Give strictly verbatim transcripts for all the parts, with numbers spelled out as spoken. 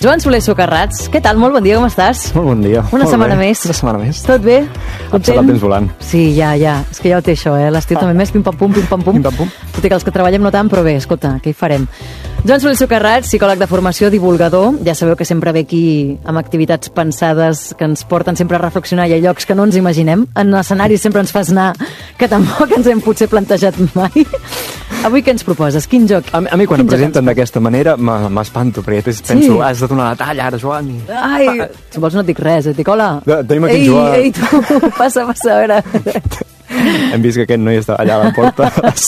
Joan Soler Socarrats, què tal? Molt bon dia, com estàs? Molt bon dia. Una Molt setmana bé. més. Una setmana més. Tot bé? Em sembla el temps volant. Sí, ja, ja. És que ja ho té això, eh? L'estiu també més pim-pam-pum, pim-pam-pum. Pim-pam-pum. Tot i que els que treballem no tant, però bé, escolta, què hi farem? Joan Soler Socarrats, psicòleg de formació, divulgador. Ja sabeu que sempre ve aquí amb activitats pensades que ens porten sempre a reflexionar i a llocs que no ens imaginem. En escenaris sempre ens fas anar que tampoc ens hem potser plantejat mai. Avui què ens proposes? Quin joc? A, a mi quan em presenten d'aquesta manera m'espanto, perquè després penso, Sí. has de donar la talla ara, Joan. I... Ai, si vols no et dic res, et dic hola. Ja, tenim aquí ei, Joan. Ei, tu, passa, passa, a veure. Hem vist que aquest noi està allà a la porta.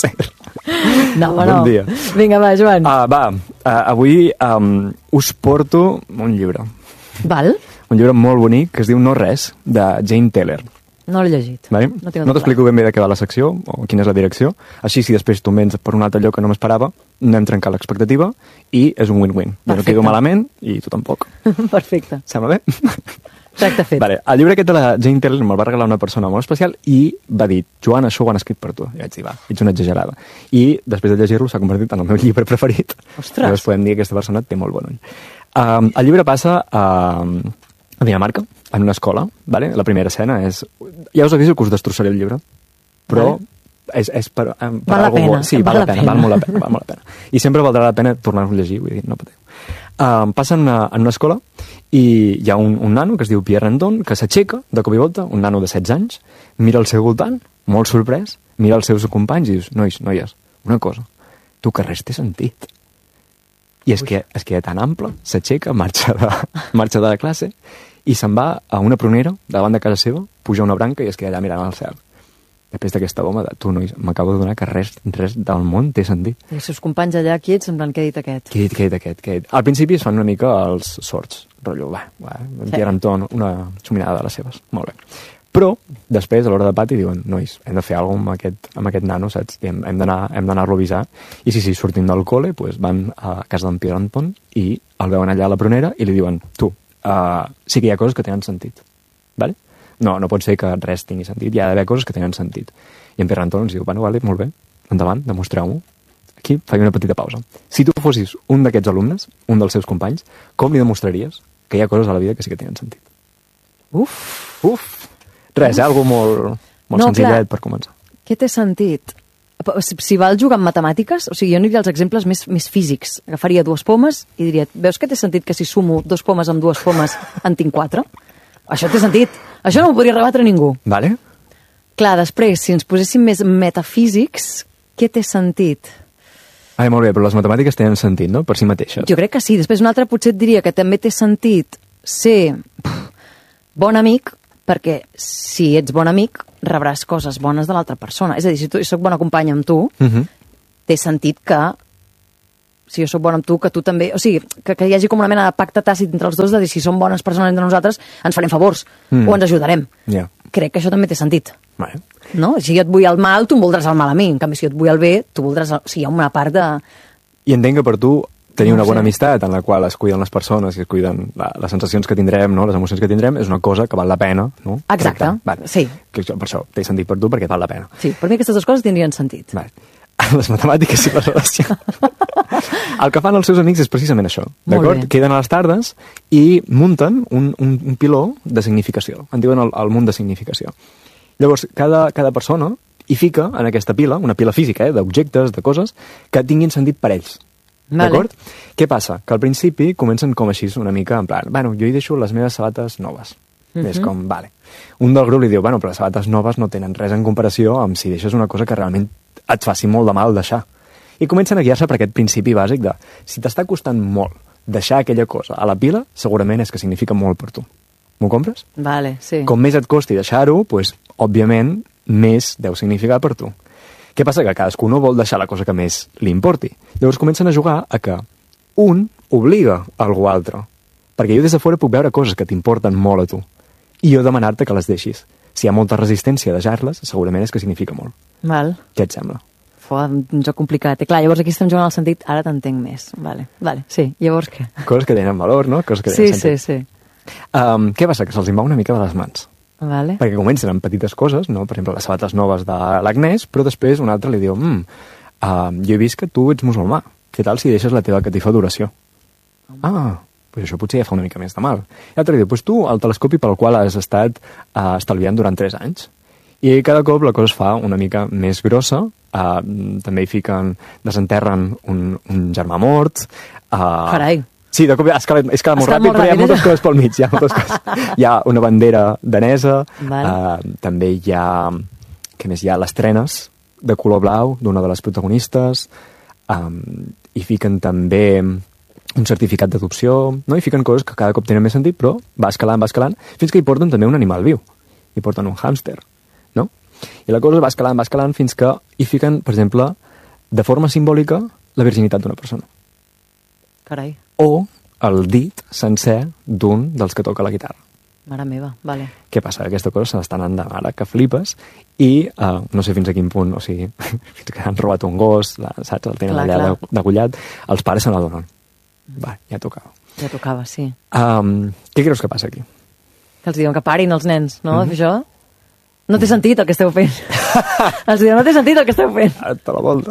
No, Bon no. dia. Vinga, va, Joan. Ah, va, uh, avui um, us porto un llibre. Val? Un llibre molt bonic que es diu No res, de Jane Taylor. No l'he llegit. Vale? No, tinc No clar. t'explico ben bé de què va la secció o quina és la direcció. Així, si després tu em vens per un altre lloc que no m'esperava, no hem trencat l'expectativa i és un win-win. Jo no Perfecte. quedo malament i tu tampoc. Perfecte. Sembla bé? Tracte fet. Vale, el llibre aquest de la Jane Taylor me'l va regalar una persona molt especial i va dir, Joan, això ho han escrit per tu. I vaig dir, va, ets una exagerada. I després de llegir-lo s'ha convertit en el meu llibre preferit. Ostres. Llavors podem dir que aquesta persona té molt bon ull. Um, el llibre passa a, a Dinamarca, en una escola, vale? La primera escena és... Ja us aviso que us destrossaré el llibre, però... Vale. És, és per, per Val la algo pena, molt... Sí, val val, la la pena, pena. val molt la pena, val molt la pena. I sempre valdrà la pena tornar-ho a llegir, vull dir, no pateu. Um, passa en una, en una escola i hi ha un, un nano que es diu Pierre Anton que s'aixeca de cop i volta, un nano de setze anys, mira al seu voltant, molt sorprès, mira els seus companys i dius, nois, noies, una cosa, tu que res té sentit. I es queda, es queda tan ample, s'aixeca, marxa de, marxa de la classe i se'n va a una prunera davant de casa seva, puja una branca i es queda allà mirant al cel. Després d'aquesta bomba de tu, nois, m'acabo de donar que res, res del món té sentit. I els seus companys allà quiets, en plan, què ha dit aquest? Què he dit, què he dit aquest, què he dit? Al principi es fan una mica els sorts, rotllo, va, va, en Sí. Pierre Anton, una xuminada de les seves, molt bé. Però, després, a l'hora de pati, diuen, nois, hem de fer alguna cosa amb aquest, amb aquest nano, saps? I hem, hem d'anar hem d'anar-lo a avisar. I sí, sí, sortint del col·le, pues, van a casa d'en Pierre Anton i el veuen allà a la prunera i li diuen, tu, uh, sí que hi ha coses que tenen sentit, vale? No, no pot ser que res tingui sentit, hi ha d'haver coses que tenen sentit. I en Pierre Anton ens diu, bueno, vale, molt bé, endavant, demostreu-m'ho. Aquí faig una petita pausa. Si tu fossis un d'aquests alumnes, un dels seus companys, com li demostraries que hi ha coses a la vida que sí que tenen sentit? Uf! Uf! Res, eh? Algo molt, molt No, senzillet clar. per començar. Què té sentit? Si, si val jugar amb matemàtiques, o sigui, jo aniria als exemples més, més físics. Agafaria dues pomes i diria, veus que té sentit que si sumo dos pomes amb dues pomes en tinc quatre? Això té sentit. Això no ho podria rebatre ningú. Vale? Clar, després, si ens poséssim més metafísics, què té sentit? Ai, molt bé, però les matemàtiques tenen sentit, no? Per si mateixes. Jo crec que sí. Després un altre potser et diria que també té sentit ser pff, bon amic, perquè si ets bon amic rebràs coses bones de l'altra persona. És a dir, si tu, si soc bona companya amb tu, Uh -huh. té sentit que si jo soc bona amb tu, que tu també... O sigui, que, que hi hagi com una mena de pacte tàcit entre els dos de dir si som bones persones entre nosaltres, ens farem favors Mm. o ens ajudarem. Ja. Crec que això també té sentit. Vale. No? Si jo et vull el mal, tu em voldràs el mal a mi. En canvi, si jo et vull el bé, tu voldràs... El... O sigui, hi ha una part de... I entenc que per tu tenir No una ho bona sé. amistat en la qual es cuiden les persones i es cuiden la, les sensacions que tindrem, no? Les emocions que tindrem, és una cosa que val la pena, no? Exacte, Tractar. Vale. sí. Que això, per això té sentit per tu, perquè val la pena. Sí, per mi aquestes dues coses tindrien sentit. Vale. Les matemàtiques i les relacions. El que fan els seus amics és precisament això, Molt d'acord? bé. Queden a les tardes i munten un, un, un piló de significació. En diuen el, el munt de significació. Llavors, cada, cada persona hi fica en aquesta pila, una pila física, eh, d'objectes, de coses, que tinguin sentit per ells. Vale. D'acord? Què passa? Que al principi comencen com així, una mica, en plan, bueno, jo hi deixo les meves sabates noves. Mhm. És com, vale. Un del grup li diu, bueno, però les sabates noves no tenen res en comparació amb si deixes una cosa que realment et faci molt de mal deixar. I comencen a guiar-se per aquest principi bàsic de, si t'està costant molt deixar aquella cosa a la pila, segurament és que significa molt per tu. M'ho compres? Vale, sí. Com més et costi deixar-ho, doncs, òbviament, més deu significar per tu. Què passa? Que cadascú no vol deixar la cosa que més li importi. Llavors comencen a jugar a que un obliga a algú altre. Perquè jo des de fora puc veure coses que t'importen molt a tu. I jo demanar-te que les deixis. Si hi ha molta resistència a deixar-les, segurament és que significa molt. Val. Què et sembla? Fua, un joc complicat. I clar, llavors aquí estem jugant al sentit, ara t'entenc més. Vale, vale, sí. Llavors què? Coses que tenen valor, no? Coses que Sí, tenen sí, sentit. sí. Um, què passa? Que se'ls en va una mica de les mans. Vale. Perquè comencen amb petites coses, no? Per exemple, les sabates noves de l'Agnès, però després un altre li diu, mm, uh, jo he vist que tu ets musulmà, què tal si deixes la teva catifa d'oració? Ah, pues això potser ja fa una mica més de mal. I l'altre diu, pues tu, el telescopi pel qual has estat uh, estalviant durant tres anys. I cada cop la cosa es fa una mica més grossa, uh, també hi fiquen, desenterren un, un germà mort. Uh, Carai. Sí, de cop ha escalat, ha escalat molt ràpid, molt però hi ha ràpid, moltes coses pel mig. Hi ha, moltes coses. Hi ha una bandera danesa, Val. uh, també hi ha, què més hi ha, les trenes de color blau d'una de les protagonistes, um, hi fiquen també un certificat d'adopció, no? Hi fiquen coses que cada cop tenen més sentit, però va escalant, va escalant, fins que hi porten també un animal viu. Hi porten un hàmster, no? I la cosa va escalant, va escalant, fins que hi fiquen, per exemple, de forma simbòlica, la virginitat d'una persona. Carai. O el dit sencer d'un dels que toca la guitarra. Mare meva, vale. Què passa? Aquesta cosa se n'està anant de mare, que flipes, i uh, no sé fins a quin punt, o sigui, fins que han robat un gos, la, saps? El tenen Clar, allà clar. degullat, els pares se n'adonen. Va, ja tocava. Ja tocava, sí. Um, què creus que passa aquí? Que els diuen que parin els nens, no? Mhm. Mm -hmm. Això? No té sentit el que esteu fent. Els diuen, no té sentit el que esteu fent. A te la volta.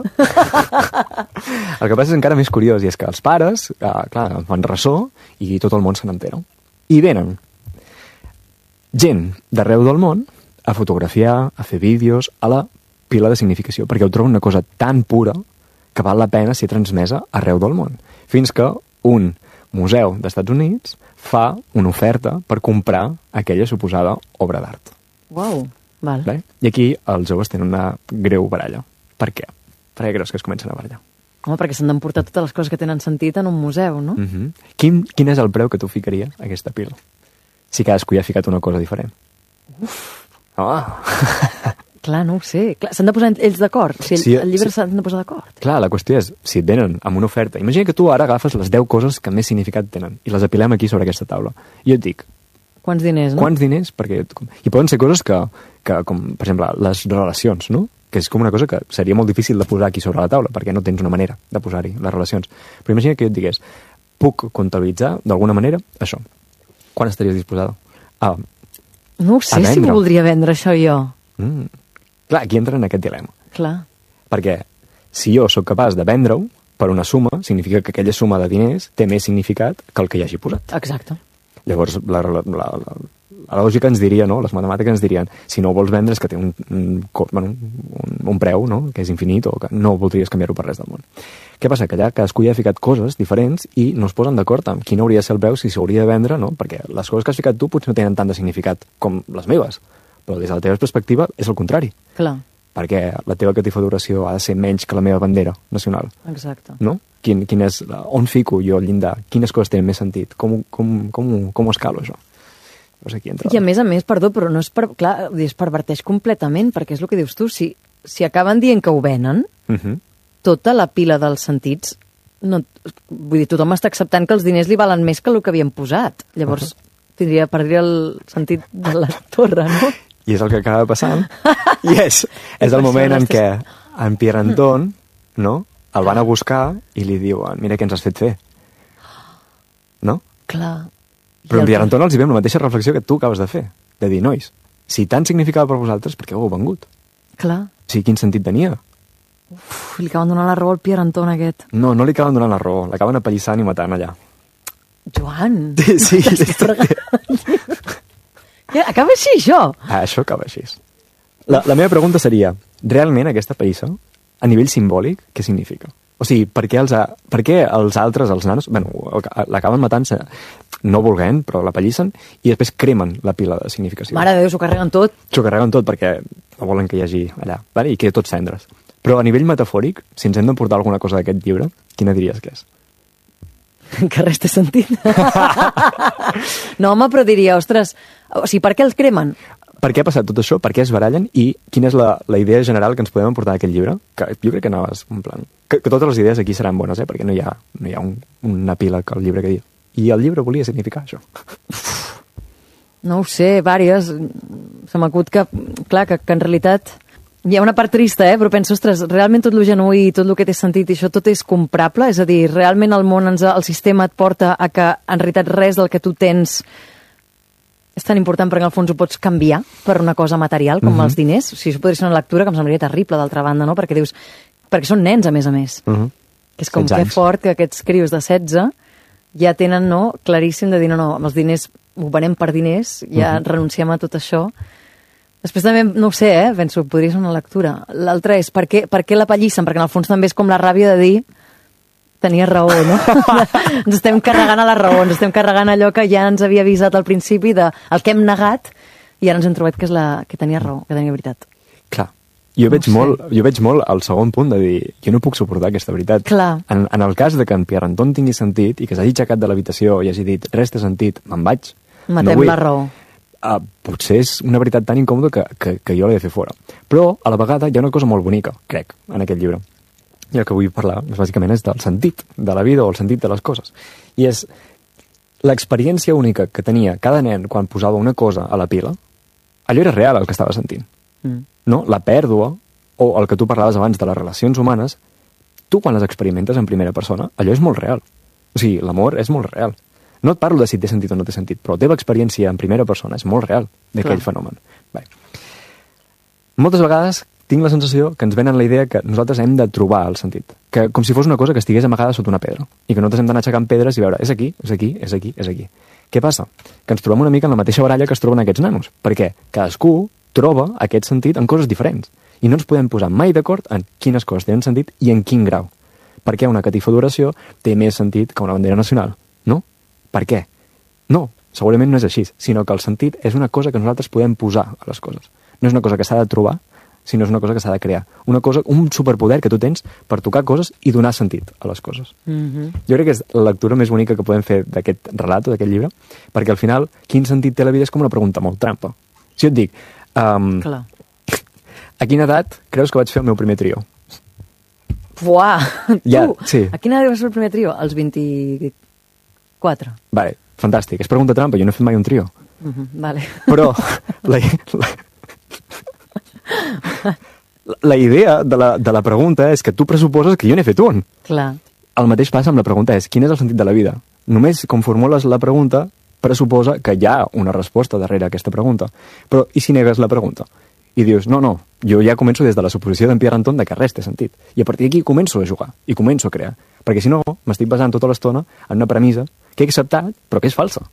El que passa és encara més curiós, i és que els pares, uh, clar, fan ressò, i tot el món se n'entera. I venen gent d'arreu del món a fotografiar, a fer vídeos, a la pila de significació, perquè ho troben una cosa tan pura que val la pena ser transmesa arreu del món. Fins que un museu d'Estats Units fa una oferta per comprar aquella suposada obra d'art. Uau, val. Bé? I aquí els joves tenen una greu baralla. Per què? Per què creus que es comencen a barallar? Home, perquè s'han d'emportar totes les coses que tenen sentit en un museu, no? Mm -hmm. quin, quin és el preu que tu ficaries a aquesta pila? Si cadascú hi ha ficat una cosa diferent. Uf! Oh. Clar, no ho sé. Clar, s'han de posar ells d'acord. Si el, Sí, el llibre sí. s'han de posar d'acord. Clar, la qüestió és, si et venen amb una oferta, imagina que tu ara agafes les deu coses que més significat tenen i les apilem aquí sobre aquesta taula. I jo et dic, Quants diners, no? quants diners? Perquè, i poden ser coses que, que, com, per exemple, les relacions, no? Que és com una cosa que seria molt difícil de posar aquí sobre la taula, perquè no tens una manera de posar-hi les relacions. Però imagina que jo et digués, puc comptabilitzar d'alguna manera això. Quan estaries disposada? Ah, No ho sé a si vendre. m'ho voldria vendre, això, jo. mm. Clar, aquí entra en aquest dilema. Clar. Perquè si jo sóc capaç de vendre-ho per una suma, significa que aquella suma de diners té més significat que el que hi hagi posat. Exacte. Llavors, la, la, la, la lògica ens diria, no? Les matemàtiques ens dirien, si no ho vols vendre és que té un, un, bueno, un, un preu, no? Que és infinit, o que no voldries canviar-ho per res del món. Què passa? Que allà cadascú hi ha ficat coses diferents i no es posen d'acord amb quin hauria de ser el preu, si s'hauria de vendre, no? Perquè les coses que has ficat tu potser no tenen tant de significat com les meves, però des de la teva perspectiva és el contrari. Clar. Perquè la teva catifa d'oració ha de ser menys que la meva bandera nacional, Exacte. no? Quin, quin és, on fico jo el llindar? Quines coses tenen més sentit? Com, com, com, com ho escalo, això? Llavors aquí entra... I a més a més, perdó, però no és per... Clar, es perverteix completament, perquè és el que dius tu, si, si acaben dient que ho venen, Uh -huh. tota la pila dels sentits, no, vull dir, tothom està acceptant que els diners li valen més que el que havien posat. Llavors, uh -huh. tindria, perdria el sentit de la torre, no? I és el que acaba passant. I és, és el moment en què en Pierre Anton, no?, el van a buscar i li diuen, mira què ens has fet fer. No? Clar. Però I en el- Pierre Anton els hi ve amb la mateixa reflexió que tu acabes de fer. De dir, nois, si tant significava per vosaltres, per què ho heu vengut? Clar. O sigui, quin sentit tenia? Uf, li acaben donant la raó al Pierre Anton aquest. No, no li acaben donant la raó, l'acaben apallissant i matant allà. Joan! Sí, sí. T'estàs fregant. Ja, acaba així, això? Ah, això acaba així. La, la meva pregunta seria, realment aquesta païssa, a nivell simbòlic, què significa? O sigui, per què els, ha, per què els altres, els nanos, bueno, el- l'acaben matant-se, no volent, però l'apallissen, i després cremen la pila de significació. Mare de Déu, s'ho carreguen tot. S'ho carreguen tot perquè no volen que hi hagi allà, vale? I queda tot cendres. Però a nivell metafòric, si ens hem d'emportar alguna cosa d'aquest llibre, quina diries que és? Que res té sentit. No, home, però diria, ostres, o sigui, per què els cremen? Per què ha passat tot això? Per què es barallen? I quina és la, la idea general que ens podem emportar d'aquest llibre? Que jo crec que anaves un plan... Que, que totes les idees aquí seran bones, eh? Perquè no hi ha, no hi ha un, un epíleg al llibre que diu. I el llibre volia significar això. No ho sé, vàries. Se m'acut que, clar, que, que en realitat hi ha una part trista, eh? Però penso, ostres, realment tot lo genuí, tot el que té sentit i això, tot és comprable? És a dir, realment el món, ens, el sistema et porta a que en realitat res del que tu tens és tan important perquè en el fons ho pots canviar per una cosa material com Mhm. els diners? O sigui, això podria ser una lectura que em semblaria terrible, d'altra banda, no? Perquè dius, perquè són nens, a més a més. Uh -huh. Que és com setze que anys. fort que aquests crios de setze ja tenen, no, claríssim de dir, no, no, amb els diners ho venem per diners, ja Uh-huh. renunciem a tot això. Després també, no ho sé, eh, penso, podria ser una lectura. L'altra és, per què, per què la pallissen? Perquè en el fons també és com la ràbia de dir tenia raó, no? Ens estem carregant a la raó, ens estem carregant allò que ja ens havia avisat al principi de el que hem negat i ara ens hem trobat que, és la, que tenia raó, que tenia veritat. Clar. Jo, No veig sé. molt, jo veig molt el segon punt de dir jo no puc suportar aquesta veritat. Clar. En, en el cas de que en Pierre Anton tingui sentit i que s'hagi aixecat de l'habitació i hagi dit res té sentit, me'n vaig. Matem vull- la raó. Uh, potser és una veritat tan incòmoda que, que, que jo l'he de fer fora. Però, a la vegada, hi ha una cosa molt bonica, crec, en aquest llibre. I el que vull parlar, doncs, bàsicament, és del sentit de la vida o el sentit de les coses. I és l'experiència única que tenia cada nen quan posava una cosa a la pila. Allò era real, el que estava sentint. Mm. No? La pèrdua, o el que tu parlaves abans de les relacions humanes, tu quan les experimentes en primera persona, allò és molt real. O sigui, l'amor és molt real. No et parlo de si té sentit o no té sentit, però la teva experiència en primera persona és molt real d'aquell Clar. fenomen. Bé. Moltes vegades tinc la sensació que ens venen la idea que nosaltres hem de trobar el sentit. Que com si fos una cosa que estigués amagada sota una pedra. I que nosaltres hem d'anar aixecant pedres i veure, és aquí, és aquí, és aquí, és aquí. Què passa? Que ens trobem una mica en la mateixa baralla que es troben aquests nanos. Perquè cadascú troba aquest sentit en coses diferents. I no ens podem posar mai d'acord en quines coses tenen sentit i en quin grau. Perquè una catifa d'oració té més sentit que una bandera nacional, no? Per què? No, segurament no és així, sinó que el sentit és una cosa que nosaltres podem posar a les coses. No és una cosa que s'ha de trobar, sinó és una cosa que s'ha de crear. Una cosa, un superpoder que tu tens per tocar coses i donar sentit a les coses. Mm-hmm. Jo crec que és la lectura més bonica que podem fer d'aquest relat o d'aquest llibre, perquè al final, quin sentit té la vida és com una pregunta molt trampa. Si jo et dic, um, Clar. a quina edat creus que vaig fer el meu primer trio? Fuà! Ja, Tu, sí. a quina edat vas fer el primer trio? Als vint-i-quatre. Vale, fantàstic. És pregunta trampa, jo no he fet mai un trio. Mm-hmm. Vale. Però la, la, la idea de la, de la pregunta és que tu pressuposes que jo n'he fet un. Clar. El mateix passa amb la pregunta és, quin és el sentit de la vida? Només com formules la pregunta pressuposa que hi ha una resposta darrere aquesta pregunta. Però i si negues la pregunta? I dius, no, no, jo ja començo des de la suposició d'en Pierre Anton de que res té sentit. I a partir d'aquí començo a jugar i començo a crear. Perquè si no, m'estic basant tota l'estona en una premissa que he acceptat, però que és falsa.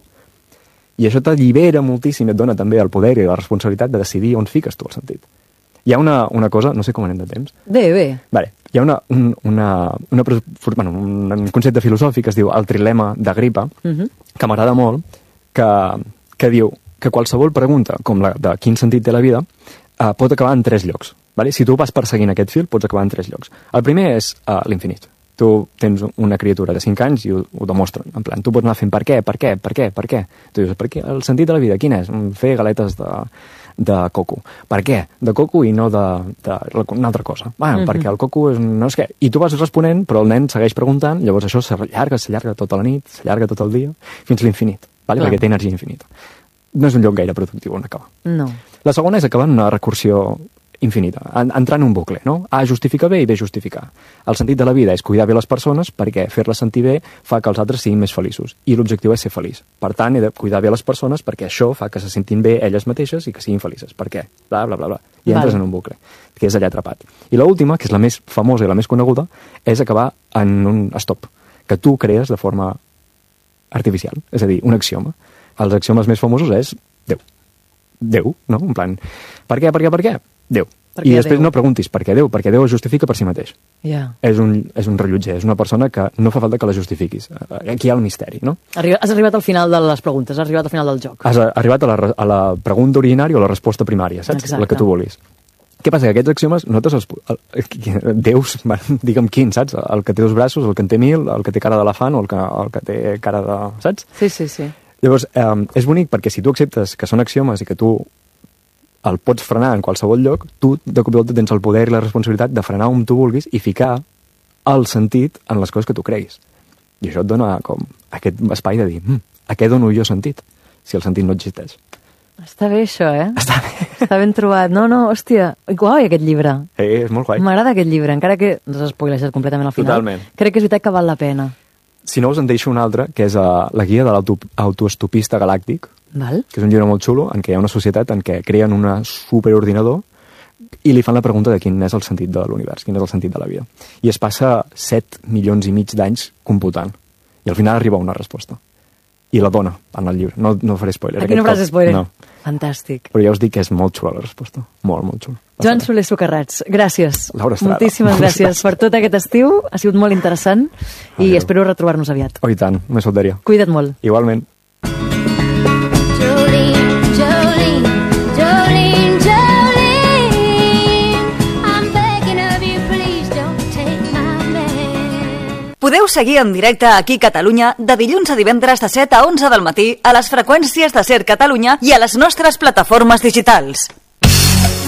I això t'allibera moltíssim, et dona també el poder i la responsabilitat de decidir on fiques tu el sentit. Hi ha una, una cosa, no sé com anem de temps. Bé, bé. Vale, hi ha una, un, una, una, bueno, un, un concepte filosòfic que es diu el trilema d'Agripa, Mm-hmm. que m'agrada molt, que, que diu que qualsevol pregunta, com la de quin sentit té la vida, eh, pot acabar en tres llocs. Vale? Si tu vas perseguint aquest fil, pots acabar en tres llocs. El primer és uh, l'infinit. Tu tens una criatura de cinc anys i ho, ho demostren. En plan, tu pots anar fent per què, per què, per què, per què. Tu dius, per què? El sentit de la vida, quin és? Fer galetes de, de coco. Per què? De coco i no de, de una altra cosa. Bueno, mm-hmm. perquè el coco és no és què. I tu vas responent, però el nen segueix preguntant, llavors això s'allarga, s'allarga tota la nit, s'allarga tot el dia, fins a l'infinit, vale? Perquè té energia infinita. No és un lloc gaire productiu on acabar. No. La segona és acabar en una recursió infinita, en, entrar en un bucle, no? A justifica bé i B justificar. El sentit de la vida és cuidar bé les persones perquè fer-les sentir bé fa que els altres siguin més feliços i l'objectiu és ser feliç. Per tant, he de cuidar bé les persones perquè això fa que se sentin bé elles mateixes i que siguin felices. Per què? Bla, bla, bla, bla. I entres Vale. en un bucle, que és allà atrapat. I l'última, que és la més famosa i la més coneguda, és acabar en un stop, que tu crees de forma artificial, és a dir, un axioma. Els axiomes més famosos és Déu. Déu, no? En plan, per què, per què, per què? Déu. Per I què després Déu? no preguntis per què Déu, perquè Déu es justifica per si mateix. Ja. És un, és un rellotger, és una persona que no fa falta que la justifiquis. Aquí hi ha el misteri, no? Arriba, has arribat al final de les preguntes, has arribat al final del joc. Has arribat a la, re- a la pregunta originària o a la resposta primària, saps? Exacte. La que tu vulguis. Què passa? Que aquests axiomes, nosaltres els... El, Déus, digue'm quin, saps? El que té dos braços, el que en té mil, el que té cara d'elefant o el que, el que té cara de... Saps? Sí, sí, sí. Llavors, eh, és bonic perquè si tu acceptes que són axiomes i que tu el pots frenar en qualsevol lloc, tu de cop i volta tens el poder i la responsabilitat de frenar on tu vulguis i ficar el sentit en les coses que tu creguis. I això et dona com aquest espai de dir, hm, a què dono jo sentit, si el sentit no existeix. Està bé això, eh? Està bé. Està ben trobat. No, no, hòstia, guai aquest llibre. Eh, és molt guai. M'agrada aquest llibre, encara que ens has spoilejat completament al final. Totalment. Crec que és veritat que val la pena. Si no, us en deixo un altre, que és uh, la guia de l'autoestopista galàctic, Val? que és un llibre molt xulo, en què hi ha una societat en què creen un superordinador i li fan la pregunta de quin és el sentit de l'univers, quin és el sentit de la vida. I es passa set milions i mig d'anys computant. I al final arriba una resposta. I la dona en el llibre. No, no faré spoiler. Aquí no faràs spoiler? No. Fantàstic. Però ja us dic que és molt xula la resposta. Molt, molt xula. Joan Soler Socarrats, gràcies. Laura Estrada. Moltíssimes gràcies per tot aquest estiu. Ha sigut molt interessant i Adéu. espero retrobar-nos aviat. Oh, i tant. Més faltaria. Cuida't molt. Igualment. Jolene, Jolene, Jolene, Jolene, I'm begging of you, please don't take my man. Podeu seguir en directe aquí a Catalunya de dilluns a divendres de set a onze del matí a les freqüències de Ser Catalunya i a les nostres plataformes digitals.